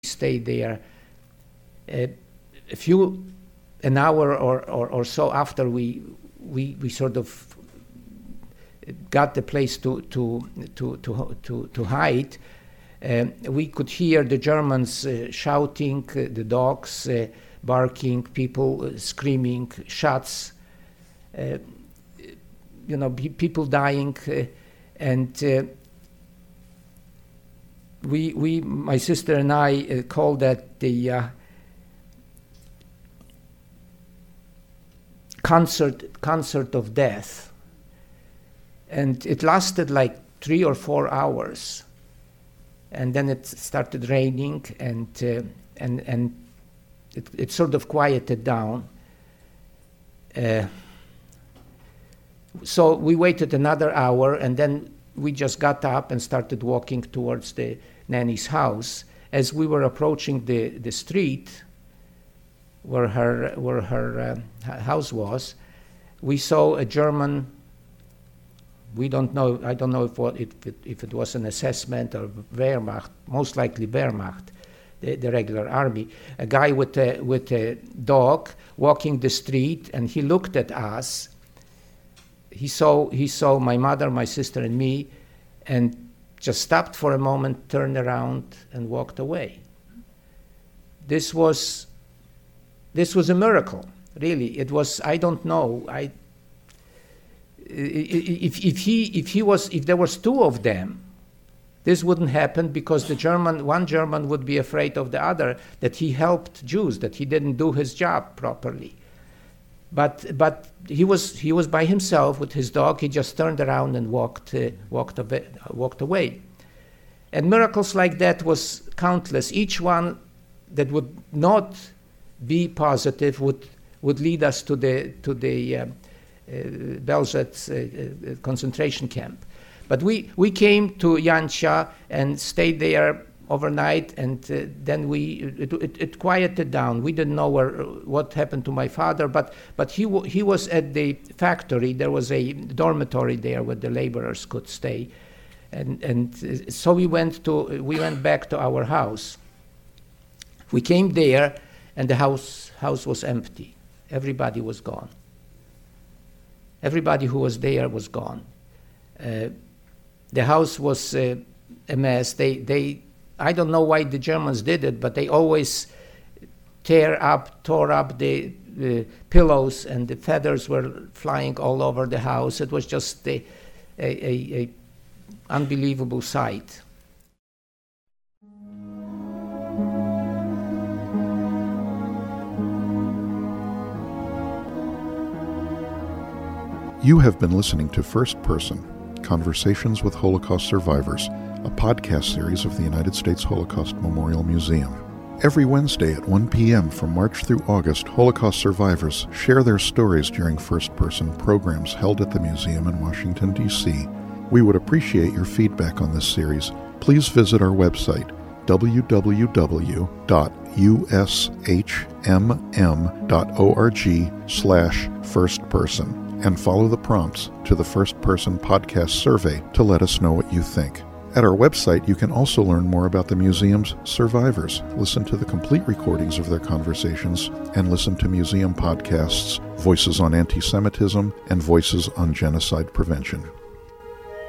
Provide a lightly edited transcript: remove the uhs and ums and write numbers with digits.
stayed there. An hour or so after we sort of got the place to hide, we could hear the Germans shouting, the dogs barking, people screaming, shots, people dying, and my sister and I called that the concert of death, and it lasted like 3 or 4 hours, and then it started raining, and it sort of quieted down. So we waited another hour, and then we just got up and started walking towards the nanny's house. As we were approaching the street where her house was, we saw a German. We don't know. I don't know if it was an assessment or Wehrmacht. Most likely Wehrmacht, the regular army. A guy with a dog walking the street, and he looked at us. He saw my mother, my sister, and me, and just stopped for a moment, turned around, and walked away. This was a miracle, really. It was. I don't know. If there was 2 of them, this wouldn't happen, because one German would be afraid of the other, that he helped Jews, that he didn't do his job properly. But he was by himself with his dog. He just turned around and walked away. And miracles like that was countless. Each one that would not be positive would lead us to the Belzec concentration camp. But we came to Janša and stayed there overnight, and then it quieted down. We didn't know what happened to my father, but he was at the factory. There was a dormitory there where the laborers could stay, and so we went back to our house. We came there, and the house was empty. Everybody was gone. Everybody who was there was gone. The house was a mess. I don't know why the Germans did it, but they always tore up the pillows, and the feathers were flying all over the house. It was just a unbelievable sight. You have been listening to First Person, Conversations with Holocaust Survivors, a podcast series of the United States Holocaust Memorial Museum. Every Wednesday at 1 p.m. from March through August, Holocaust survivors share their stories during first-person programs held at the museum in Washington, D.C. We would appreciate your feedback on this series. Please visit our website, www.ushmm.org/firstperson, and follow the prompts to the First Person Podcast Survey to let us know what you think. At our website, you can also learn more about the museum's survivors, listen to the complete recordings of their conversations, and listen to museum podcasts, Voices on Anti-Semitism and Voices on Genocide Prevention.